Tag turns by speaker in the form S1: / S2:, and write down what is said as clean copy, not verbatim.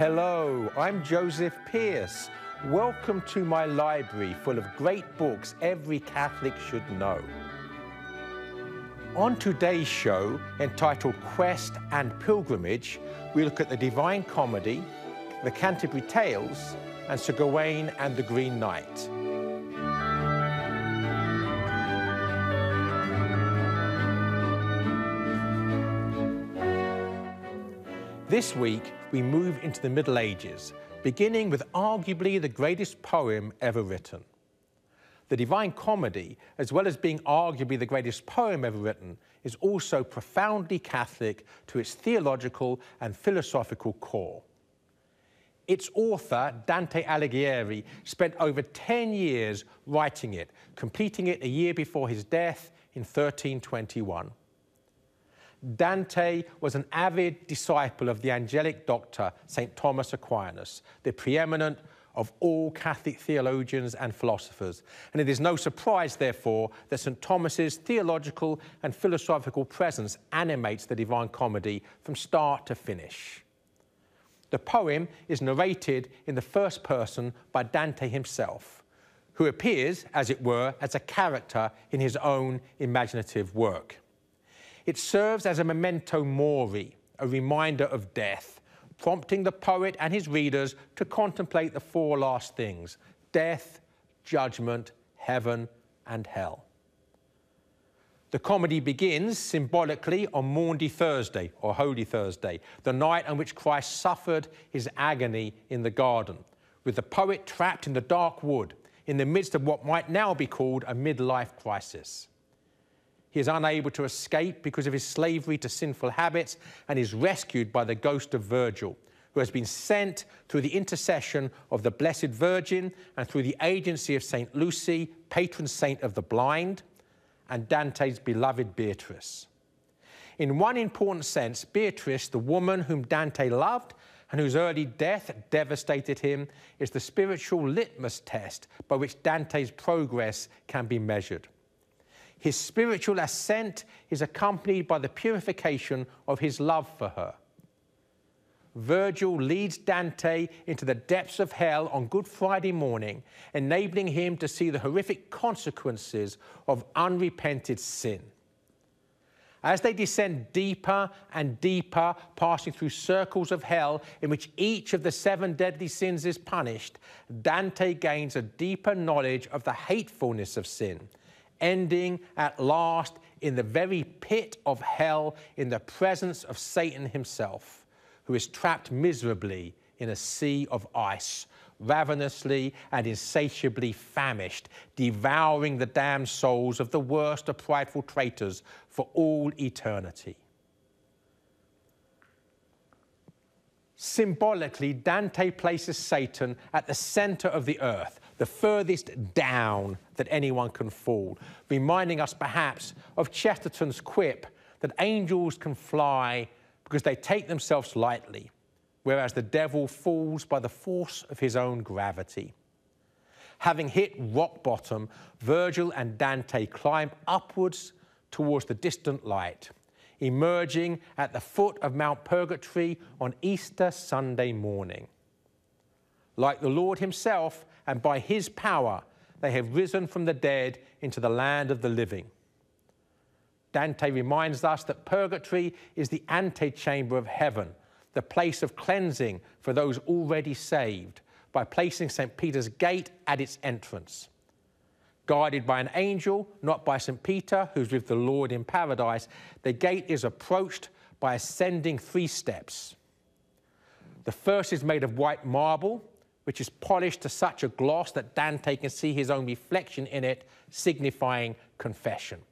S1: Hello, I'm Joseph Pearce. Welcome to my library full of great books every Catholic should know. On today's show, entitled Quest and Pilgrimage, we look at the Divine Comedy, the Canterbury Tales, and Sir Gawain and the Green Knight. This week, we move into the Middle Ages, beginning with arguably the greatest poem ever written. The Divine Comedy, as well as being arguably the greatest poem ever written, is also profoundly Catholic to its theological and philosophical core. Its author, Dante Alighieri, spent over 10 years writing it, completing it a year before his death in 1321. Dante was an avid disciple of the angelic doctor, St. Thomas Aquinas, the preeminent of all Catholic theologians and philosophers. And it is no surprise, therefore, that St. Thomas's theological and philosophical presence animates the Divine Comedy from start to finish. The poem is narrated in the first person by Dante himself, who appears, as it were, as a character in his own imaginative work. It serves as a memento mori, a reminder of death, prompting the poet and his readers to contemplate the four last things: death, judgment, heaven, and hell. The comedy begins symbolically on Maundy Thursday, or Holy Thursday, the night on which Christ suffered his agony in the garden, with the poet trapped in the dark wood, in the midst of what might now be called a midlife crisis. He is unable to escape because of his slavery to sinful habits and is rescued by the ghost of Virgil, who has been sent through the intercession of the Blessed Virgin and through the agency of St. Lucy, patron saint of the blind, and Dante's beloved Beatrice. In one important sense, Beatrice, the woman whom Dante loved and whose early death devastated him, is the spiritual litmus test by which Dante's progress can be measured. His spiritual ascent is accompanied by the purification of his love for her. Virgil leads Dante into the depths of hell on Good Friday morning, enabling him to see the horrific consequences of unrepented sin. As they descend deeper and deeper, passing through circles of hell in which each of the 7 deadly sins is punished, Dante gains a deeper knowledge of the hatefulness of sin, ending at last in the very pit of hell in the presence of Satan himself, who is trapped miserably in a sea of ice, ravenously and insatiably famished, devouring the damned souls of the worst of prideful traitors for all eternity. Symbolically, Dante places Satan at the center of the earth, the furthest down that anyone can fall, reminding us perhaps of Chesterton's quip that angels can fly because they take themselves lightly, whereas the devil falls by the force of his own gravity. Having hit rock bottom, Virgil and Dante climb upwards towards the distant light, emerging at the foot of Mount Purgatory on Easter Sunday morning. Like the Lord himself, and by his power, they have risen from the dead into the land of the living. Dante reminds us that purgatory is the antechamber of heaven, the place of cleansing for those already saved, by placing St. Peter's Gate at its entrance. Guided by an angel, not by St. Peter, who's with the Lord in paradise, the gate is approached by ascending 3 steps. The first is made of white marble, which is polished to such a gloss that Dante can see his own reflection in it, signifying confession.